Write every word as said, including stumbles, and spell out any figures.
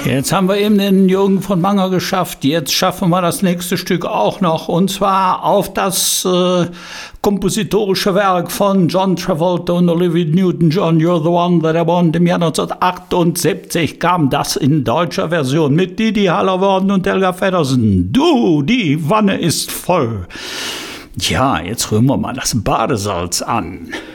Jetzt haben wir eben den Jürgen von Manger geschafft. Jetzt schaffen wir das nächste Stück auch noch. Und zwar auf das äh, kompositorische Werk von John Travolta und Olivia Newton-John, You're the One That I Want. Im Jahr neunzehnhundertachtundsiebzig kam das in deutscher Version mit Didi Hallervorden und Helga Feddersen. Du, die Wanne ist voll. Ja, jetzt rühren wir mal das Badesalz an.